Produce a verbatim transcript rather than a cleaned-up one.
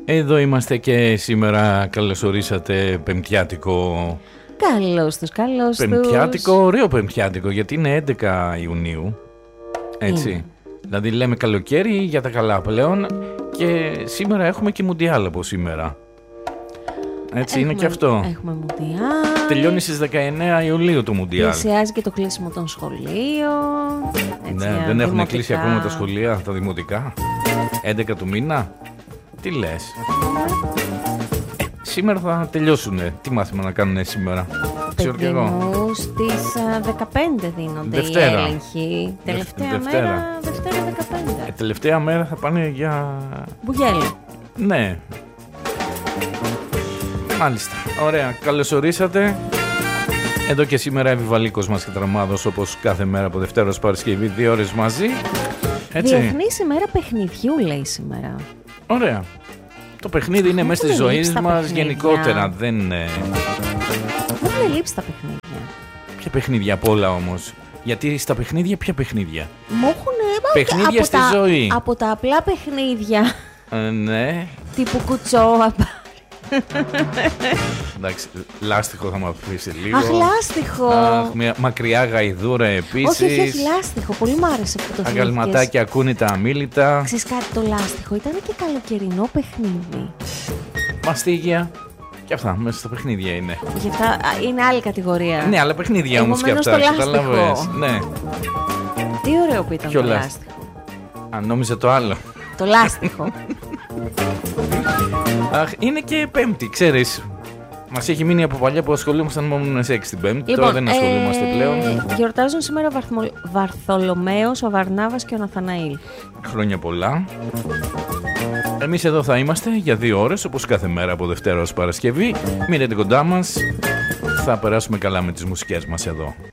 Εδώ είμαστε και σήμερα. Καλώς ορίσατε πεμπτιάτικο. Καλώς τους, καλώς τους. Πεμπτιάτικο, ωραίο πεμπτιάτικο, γιατί είναι έντεκα Ιουνίου. Έτσι. Είναι. Δηλαδή λέμε καλοκαίρι για τα καλά πλέον. Και σήμερα έχουμε και Μουντιάλ από σήμερα. Έτσι έχουμε, είναι και αυτό. Έχουμε Μουντιάλ. Τελειώνει στις δεκαεννέα Ιουλίου το Μουντιάλ. Πλησιάζει και το κλείσιμο των σχολείων. Έτσι, ναι, δεν έχουν κλείσει ακόμα τα σχολεία, τα δημοτικά. έντεκα του μήνα. Τι λες? Ε, σήμερα θα τελειώσουν. Τι μάθημα να κάνουν σήμερα? Ξέρω και εγώ. Στις δεκαπέντε δίνονται Δευτέρα. οι έλεγχοι. Τελευταία Δευτέρα. μέρα, Δευτέρα δεκαπέντε. Ε, τελευταία μέρα θα πάνε για... Μπουγέλη. Ναι. Μάλιστα. Ωραία. Καλώς ορίσατε. Εδώ και σήμερα Επιβαλίκος μας και Τραμάδος, όπως κάθε μέρα από Δευτέρα ως Παρασκευή, δύο ώρες μαζί. Έτσι. Διεθνής ημέρα παιχνιδιού λέει σήμερα. Ωραία. Το παιχνίδι είναι μέσα στη ζωή μας γενικότερα. Δεν είναι... Μου έχουν λείψει τα παιχνίδια. Ποια παιχνίδια απ' όλα όμως? Γιατί στα παιχνίδια, ποια παιχνίδια? Μου έχουν παιχνίδια από στη τα, ζωή. Από τα απλά παιχνίδια. Ε, ναι. Τύπου κουτσό. Εντάξει, λάστιχο θα μου αφήσει λίγο. Αχ, λάστιχο. Αχ, μια μακριά γαϊδούρα επίσης. Όχι, όχι, όχι, λάστιχο. Πολύ μ' άρεσε αυτό το θυμήθηκες. Αγαλματάκια ακούνε αμίλητα. Ξέρεις κάτι, το λάστιχο ήταν και καλοκαιρινό παιχνίδι. Μαστίγια. Και αυτά, μέσα στα παιχνίδια είναι. Γι' αυτά είναι άλλη κατηγορία. Ναι, αλλά παιχνίδια όμως και αυτά. Καταλαβες. Ναι. Τι ωραίο που ήταν Ποιο το λάστιχο? λάστιχο. Αν νόμιζα το άλλο. Το λάστιχο. Αχ, είναι και Πέμπτη, ξέρεις. Μας έχει μείνει από παλιά που ασχολούμασταν μόνο σε έξι την Πέμπτη. Λοιπόν, τώρα δεν ασχολούμαστε ε, πλέον. Γιορτάζουν σήμερα Βαρθμο... Βαρθολομαίος, ο Βαρνάβας και ο Ναθαναήλ. Χρόνια πολλά. Εμείς εδώ θα είμαστε για δύο ώρες, όπως κάθε μέρα από Δευτέρα ως Παρασκευή. Μείνετε κοντά μας. Θα περάσουμε καλά με τις μουσικές μας εδώ.